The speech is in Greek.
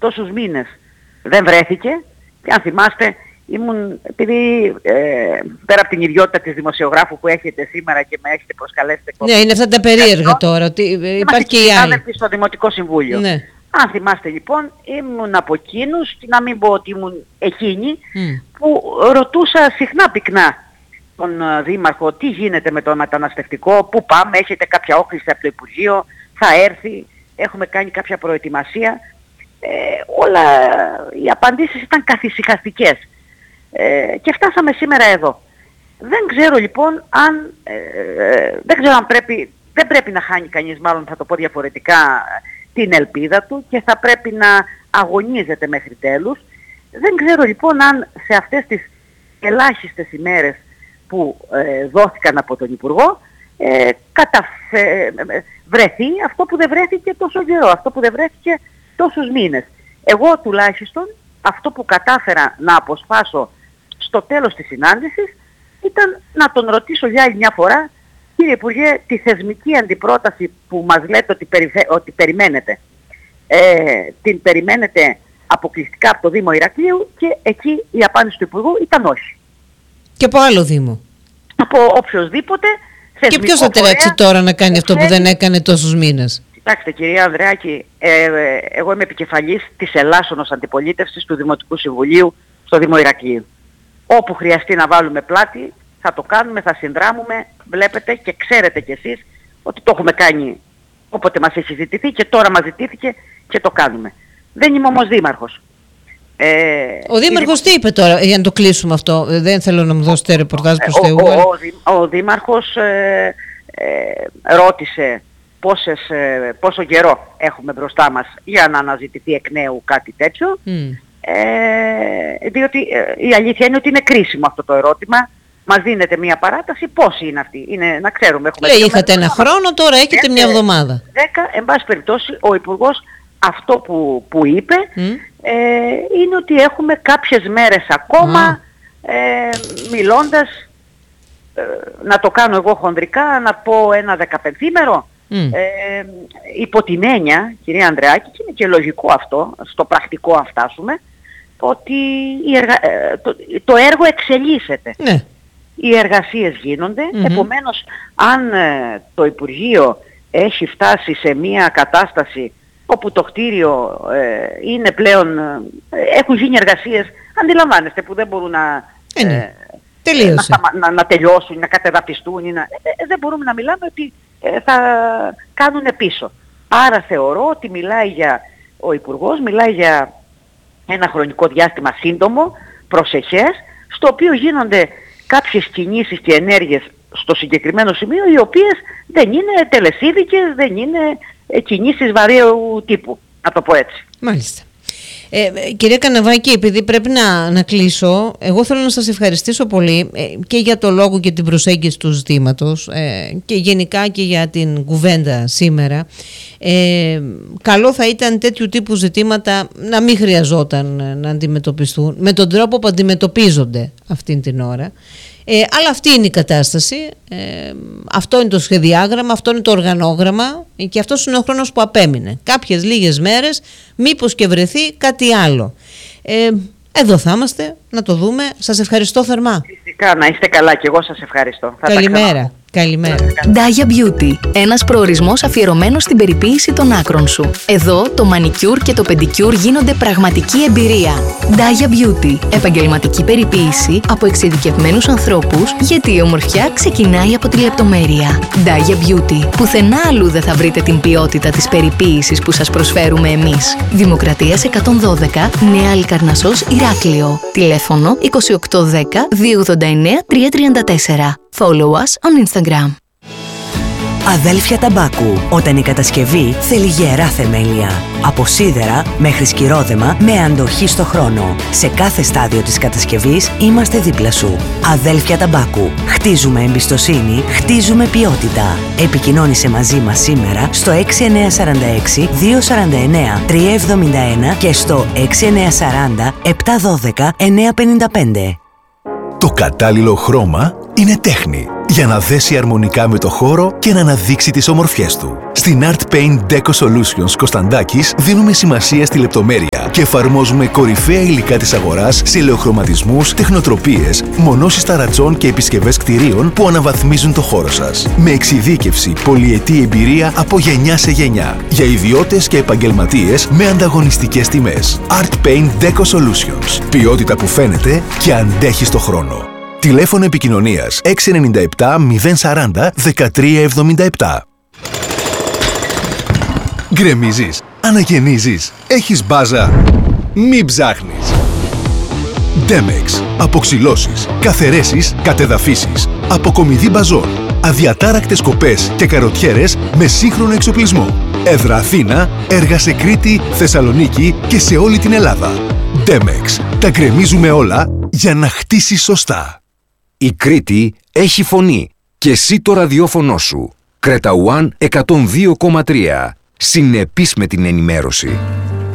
τόσους μήνες δεν βρέθηκε. Και αν θυμάστε, επειδή πέρα από την ιδιότητα της δημοσιογράφου που έχετε σήμερα και με έχετε προσκαλέσει εκπομπή. Ναι, είναι αυτά τα περίεργα τώρα, ότι υπάρχει και η άλλη. Στο Δημοτικό Συμβούλιο. Ναι. Αν θυμάστε λοιπόν, ήμουν από εκείνους, να μην πω ότι ήμουν εκείνη, που ρωτούσα συχνά πυκνά τον Δήμαρχο τι γίνεται με το μεταναστευτικό, πού πάμε, έχετε κάποια όχληση από το Υπουργείο, θα έρθει, έχουμε κάνει κάποια προετοιμασία. Όλα οι απαντήσεις ήταν καθησυχαστικές. Και φτάσαμε σήμερα εδώ. Δεν ξέρω λοιπόν αν, δεν πρέπει να χάνει κανείς, μάλλον θα το πω διαφορετικά, την ελπίδα του και θα πρέπει να αγωνίζεται μέχρι τέλους. Δεν ξέρω λοιπόν αν σε αυτές τις ελάχιστες ημέρες που δόθηκαν από τον Υπουργό βρεθεί αυτό που δεν βρέθηκε τόσο καιρό, αυτό που δεν βρέθηκε τόσους μήνες. Εγώ τουλάχιστον αυτό που κατάφερα να αποσπάσω στο τέλος της συνάντησης ήταν να τον ρωτήσω για άλλη μια φορά, κύριε Υπουργέ, τη θεσμική αντιπρόταση που μας λέτε ότι περιμένετε, την περιμένετε αποκλειστικά από το Δήμο Ηρακλείου? Και εκεί η απάντηση του Υπουργού ήταν όχι. Και από άλλο Δήμο? Από οποιοσδήποτε. Και ποιος θα τρέξει τώρα να κάνει αυτό που δεν έκανε τόσους μήνες? Κοιτάξτε κυρία Ανδρεάκη, εγώ είμαι επικεφαλής της ελάσσονος αντιπολίτευσης του Δημοτικού Συμβουλίου στο Δήμο Ηρακλείου. Όπου χρειαστεί να βάλουμε πλάτη θα το κάνουμε, θα συνδράμουμε. Βλέπετε και ξέρετε κι εσείς ότι το έχουμε κάνει όποτε μας έχει ζητηθεί και τώρα μας ζητήθηκε και το κάνουμε. Δεν είμαι όμως δήμαρχος. Ο δήμαρχος τι είπε τώρα, για να το κλείσουμε αυτό? Δεν θέλω να μου δώσετε ρεπορτάζ προς Θεού. Ο δήμαρχος ρώτησε πόσο καιρό έχουμε μπροστά μας για να αναζητηθεί εκ νέου κάτι τέτοιο. Διότι η αλήθεια είναι ότι είναι κρίσιμο αυτό το ερώτημα. Μας δίνεται μια παράταση, πόσοι είναι αυτοί? Είναι, να ξέρουμε. Λέει είχατε ένα χρόνο, τώρα έχετε μια εβδομάδα. 10, εν πάση περιπτώσει ο Υπουργός αυτό που είπε είναι ότι έχουμε κάποιες μέρες ακόμα, μιλώντας, να το κάνω εγώ χονδρικά, να πω ένα 15ημερο, υπό την έννοια, κυρία Ανδρεάκη, και είναι και λογικό αυτό, στο πρακτικό αν φτάσουμε, ότι το έργο εξελίσσεται. Ναι. Οι εργασίες γίνονται, επομένως αν το Υπουργείο έχει φτάσει σε μια κατάσταση όπου το κτίριο είναι πλέον, έχουν γίνει εργασίες, αντιλαμβάνεστε, που δεν μπορούν να τελειώσουν, να κατεδαφιστούν, δεν μπορούμε να μιλάμε ότι θα κάνουν πίσω. Άρα θεωρώ ότι ο Υπουργός μιλάει για ένα χρονικό διάστημα σύντομο, προσεχές, στο οποίο γίνονται κάποιες κινήσεις και ενέργειες στο συγκεκριμένο σημείο, οι οποίες δεν είναι τελεσίδικες, δεν είναι κινήσεις βαρέου τύπου, να το πω έτσι. Μάλιστα. Κυρία Καναβάκη, επειδή πρέπει να κλείσω, εγώ θέλω να σας ευχαριστήσω πολύ και για το λόγο και την προσέγγιση του ζητήματος και γενικά και για την κουβέντα σήμερα. Καλό θα ήταν τέτοιου τύπου ζητήματα να μην χρειαζόταν να αντιμετωπιστούν με τον τρόπο που αντιμετωπίζονται αυτήν την ώρα. Αλλά αυτή είναι η κατάσταση, αυτό είναι το σχεδιάγραμμα, αυτό είναι το οργανόγραμμα και αυτός είναι ο χρόνος που απέμεινε. Κάποιες λίγες μέρες, μήπως και βρεθεί κάτι άλλο. Εδώ θα είμαστε, να το δούμε. Σας ευχαριστώ θερμά. Φυσικά, να είστε καλά και εγώ σας ευχαριστώ. Καλημέρα. Καλημέρα. Daya Beauty. Ένας προορισμός αφιερωμένος στην περιποίηση των άκρων σου. Εδώ το μανικιούρ και το πεντικιούρ γίνονται πραγματική εμπειρία. Daya Beauty. Επαγγελματική περιποίηση από εξειδικευμένους ανθρώπους, γιατί η ομορφιά ξεκινάει από τη λεπτομέρεια. Daya Beauty. Πουθενά αλλού δεν θα βρείτε την ποιότητα της περιποίησης που σας προσφέρουμε εμείς. Δημοκρατίας 112, Νέα Αλικαρνασσός, Ηράκλειο. Τηλέφωνο 2810 289 334. Follow us on Instagram. Αδέλφια Ταμπάκου. Όταν η κατασκευή θέλει γερά θεμέλια. Από σίδερα μέχρι σκυρόδεμα με αντοχή στο χρόνο. Σε κάθε στάδιο της κατασκευής είμαστε δίπλα σου. Αδέλφια Ταμπάκου. Χτίζουμε εμπιστοσύνη, χτίζουμε ποιότητα. Επικοινώνησε μαζί μας σήμερα στο 6946 249 371 και στο 6940 712 955. Το κατάλληλο χρώμα είναι τέχνη για να δέσει αρμονικά με το χώρο και να αναδείξει τις ομορφιές του. Στην Art Paint Deco Solutions Κωνσταντάκης δίνουμε σημασία στη λεπτομέρεια και εφαρμόζουμε κορυφαία υλικά της αγοράς σε ελαιοχρωματισμούς, τεχνοτροπίες, μονώσεις ταρατσών και επισκευές κτηρίων που αναβαθμίζουν το χώρο σας. Με εξειδίκευση, πολυετή εμπειρία από γενιά σε γενιά. Για ιδιώτες και επαγγελματίες με ανταγωνιστικές τιμές. Art Paint Deco Solutions. Ποιότητα που φαίνεται και αντέχει στο χρόνο. Τηλέφωνο επικοινωνίας 697 040 1377. Γκρεμίζεις, αναγεννίζεις, έχεις μπάζα. Μην ψάχνεις. Demex. Αποξυλώσεις, καθαιρέσεις, κατεδαφίσεις, αποκομιδή μπαζών, αδιατάρακτες κοπές και καροτιέρες με σύγχρονο εξοπλισμό. Έδρα Αθήνα, έργα σε Κρήτη, Θεσσαλονίκη και σε όλη την Ελλάδα. Demex. Τα γκρεμίζουμε όλα για να χτίσεις σωστά. Η Κρήτη έχει φωνή και εσύ το ραδιόφωνο σου. Κρέτα One 102,3. Συνεπής με την ενημέρωση.